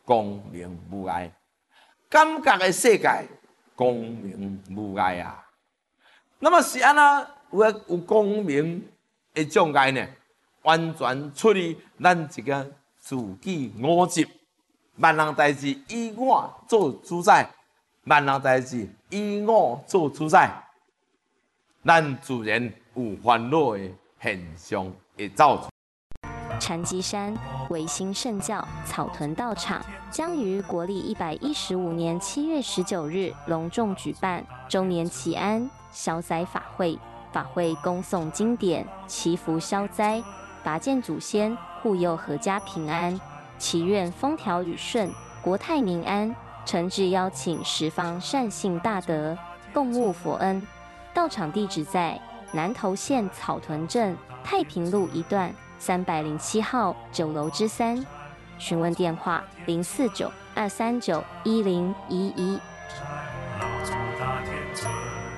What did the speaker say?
公明无碍。感觉的世界公明无碍啊。那么是安怎有公明的障碍呢？完全出于咱一个自己我执，万人代志以我做主宰，万人代志以我做主宰，咱自然有烦恼的现象会造出。 禅机山维新圣教草屯道场将于国历115年7月19日隆重举办周年祈安消灾法会，法会恭诵经典，祈福消灾，拔剑祖先，护佑阖家平安，祈愿风调雨顺，国泰民安。诚挚邀请十方善信大德共沐佛恩。道场地址在南投县草屯镇太平路一段307号9楼之3，询问电话049-239-1011。